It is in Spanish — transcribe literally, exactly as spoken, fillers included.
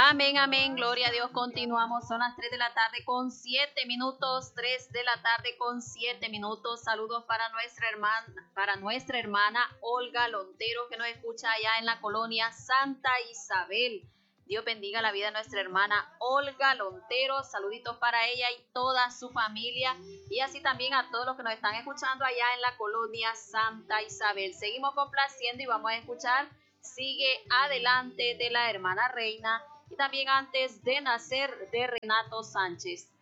Amén, amén, gloria a Dios. Continuamos, son las tres de la tarde con siete minutos, tres de la tarde con siete minutos. Saludos para nuestra hermana, para nuestra hermana Olga Lontero, que nos escucha allá en la colonia Santa Isabel. Dios bendiga la vida de nuestra hermana Olga Lontero. Saluditos para ella y toda su familia, y así también a todos los que nos están escuchando allá en la colonia Santa Isabel. Seguimos complaciendo y vamos a escuchar Sigue Adelante de la hermana Reina, y también Antes de Nacer de Renato Sánchez.